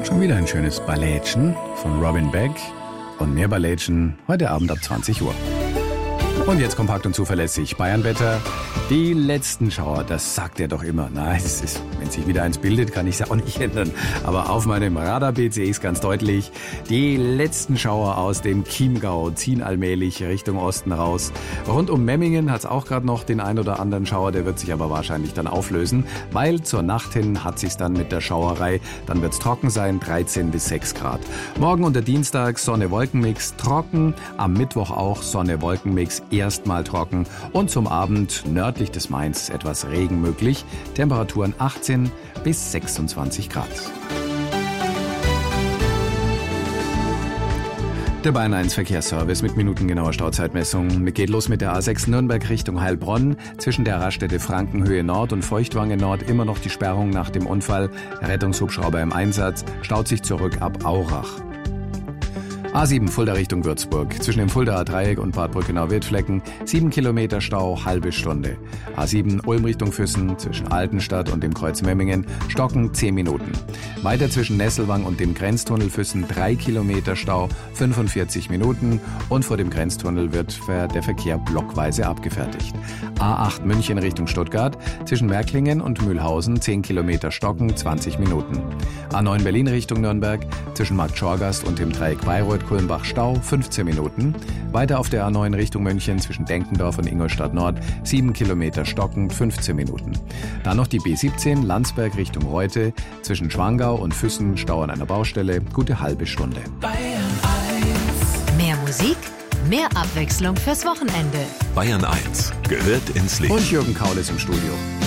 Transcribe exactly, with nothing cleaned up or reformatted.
Schon wieder ein schönes Balletchen von Robin Beck und mehr Balletchen heute Abend ab zwanzig Uhr. Und jetzt kompakt und zuverlässig Bayernwetter. Die letzten Schauer, das sagt er doch immer. Nein, es ist, wenn sich wieder eins bildet, kann ich es auch nicht ändern. Aber auf meinem Radar-P C ist ganz deutlich, die letzten Schauer aus dem Chiemgau ziehen allmählich Richtung Osten raus. Rund um Memmingen hat es auch gerade noch den ein oder anderen Schauer, der wird sich aber wahrscheinlich dann auflösen, weil zur Nacht hin hat sich's dann mit der Schauerei. Dann wird's trocken sein, dreizehn bis sechs Grad. Morgen und der Dienstag Sonne-Wolkenmix, trocken. Am Mittwoch auch Sonne-Wolkenmix, erstmal trocken. Und zum Abend nördlich des Mains etwas Regen möglich. Temperaturen achtzehn bis sechsundzwanzig Grad. Der Bayern eins Verkehrsservice mit minutengenauer Stauzeitmessung. Geht los mit der A sechs Nürnberg Richtung Heilbronn. Zwischen der Raststätte Frankenhöhe Nord und Feuchtwange Nord immer noch die Sperrung nach dem Unfall. Rettungshubschrauber im Einsatz. Staut sich zurück ab Aurach. A sieben Fulda Richtung Würzburg. Zwischen dem Fuldaer Dreieck und Bad Brückenau-Wildflecken sieben Kilometer Stau, halbe Stunde. A sieben Ulm Richtung Füssen zwischen Altenstadt und dem Kreuz Memmingen stocken zehn Minuten. Weiter zwischen Nesselwang und dem Grenztunnel Füssen drei Kilometer Stau, fünfundvierzig Minuten. Und vor dem Grenztunnel wird der Verkehr blockweise abgefertigt. A acht München Richtung Stuttgart zwischen Märklingen und Mühlhausen zehn Kilometer stocken, zwanzig Minuten. A neun Berlin Richtung Nürnberg zwischen Markt Schorgast und dem Dreieck Bayreuth Kulmbach Stau, fünfzehn Minuten. Weiter auf der A neun Richtung München zwischen Denkendorf und Ingolstadt Nord, sieben Kilometer stockend, fünfzehn Minuten. Dann noch die B siebzehn Landsberg Richtung Reute, zwischen Schwangau und Füssen Stau an einer Baustelle, gute halbe Stunde. Bayern eins. Mehr Musik, mehr Abwechslung fürs Wochenende. Bayern eins gehört ins Licht. Und Jürgen Kaul ist im Studio.